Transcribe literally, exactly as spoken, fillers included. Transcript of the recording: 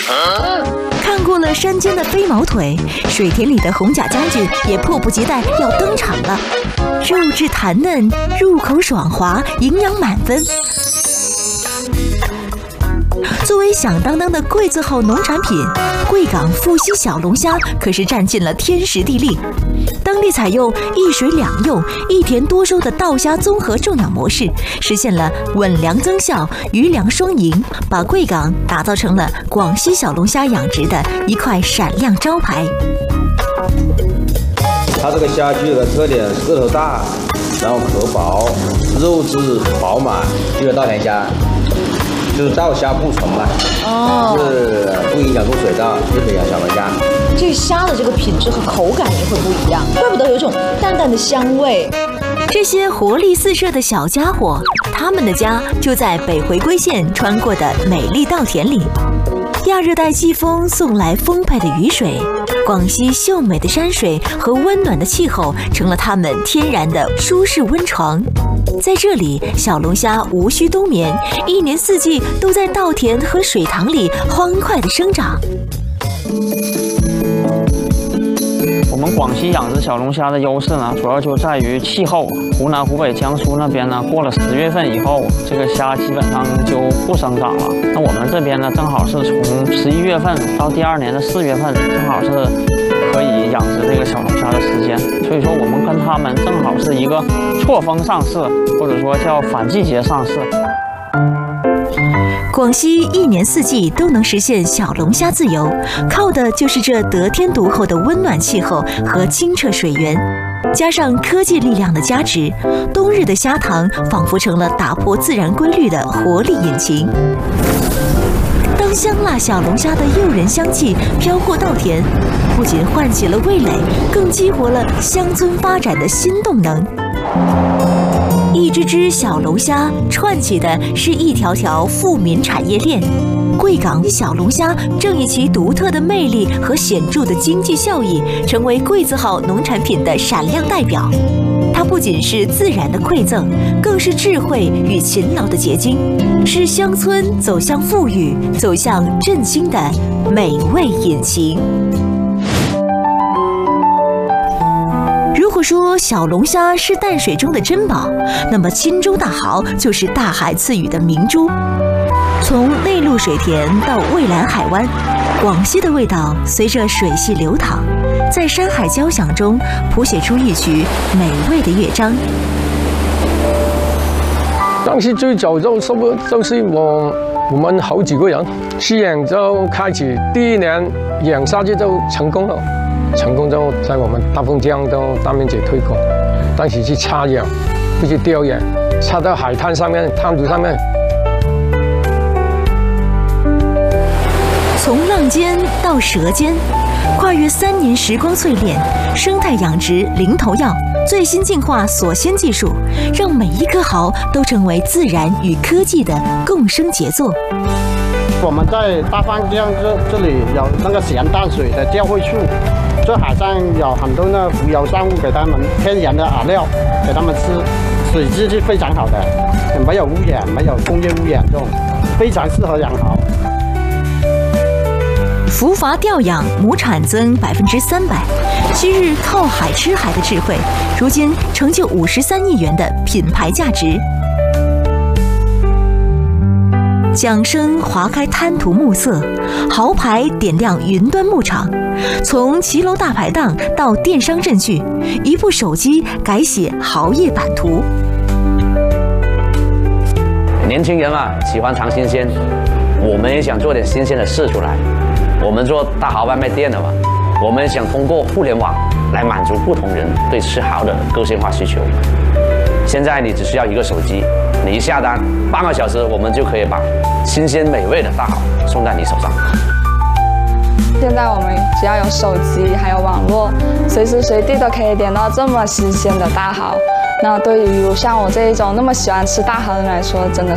看过了山间的飞毛腿，水田里的红甲将军也迫不及待要登场了。肉质弹嫩，入口爽滑，营养满分。作为响当当的贵字号农产品，贵港富溪小龙虾可是占尽了天时地利。当地采用一水两用、一田多收的稻虾综合种养模式，实现了稳粮增效、鱼粮双赢，把贵港打造成了广西小龙虾养殖的一块闪亮招牌。 它这个虾具有个特点，个头大，然后壳薄，肉质饱满，这个稻田虾。就是稻虾不纯嘛，哦，是不影响入水稻，就可以养小龙虾。 这个虾的这个品质和口感也会不一样，怪不得有一种淡淡的香味。 这些活力四射的小家伙，他们的家就在北回归线穿过的美丽稻田里。亚热带季风送来丰沛的雨水，广西秀美的山水和温暖的气候成了它们天然的舒适温床。在这里，小龙虾无需冬眠，一年四季都在稻田和水塘里欢快地生长。 我们广西养殖小龙虾的优势呢，主要就在于气候。湖南、湖北、江苏那边呢，过了十月份以后，这个虾基本上就不生长了。那我们这边呢，正好是从十一月份到第二年的四月份，正好是可以养殖这个小龙虾的时间。所以说，我们跟他们正好是一个错峰上市，或者说叫反季节上市。 广西一年四季都能实现小龙虾自由，靠的就是这得天独厚的温暖气候和清澈水源，加上科技力量的加持，冬日的虾塘仿佛成了打破自然规律的活力引擎。当香辣小龙虾的诱人香气飘过稻田，不仅唤起了味蕾，更激活了乡村发展的新动能。一只只小龙虾串起的是一条条富民产业链。贵港小龙虾正以其独特的魅力和显著的经济效益，成为贵字号农产品的闪亮代表。它不仅是自然的馈赠，更是智慧与勤劳的结晶，是乡村走向富裕、走向振兴的美味引擎。如果说小龙虾是淡水中的珍宝，那么钦州大蚝就是大海赐予的明珠。从内陆水田到蔚蓝海湾，广西的味道随着水系流淌，在山海交响中谱写出一曲美味的乐章。 当时最早就差不多就是我我们好几个人饲养，就开始第一年养下去就成功了。成功之后，在我们大凤江都大面积推广。当时去插养，不去钓养，插到海滩上面、滩涂上面。 从浪尖到舌尖，跨越三年时光淬炼，生态养殖零头药，最新进化锁鲜技术，让每一颗蚝都成为自然与科技的共生杰作。 我们在大凤江这这里有那个咸淡水的交汇处。这海上有很多那浮游生物，给它们天然的饵料，给它们吃，水质是非常好的，没有污染，没有工业污染，这种非常适合养蚝。 伏筏钓养，亩产增百分之三百。昔日靠海吃海的智慧，如今成就五十三亿元的品牌价值。桨声划开滩涂暮色，蚝牌点亮云端牧场。从骑楼大排档到电商镇距，一部手机改写蚝业版图。 年轻人嘛，喜欢尝新鲜，我们也想做点新鲜的事出来。我们做大蚝外卖店的嘛，我们想通过互联网来满足不同人对吃蚝的个性化需求。现在你只需要一个手机，你一下单，半个小时我们就可以把新鲜美味的大蚝送在你手上。 现在我们只要有手机，还有网络，随时随地都可以点到这么新鲜的大蚝。那对于像我这一种那么喜欢吃大蚝的人来说，真的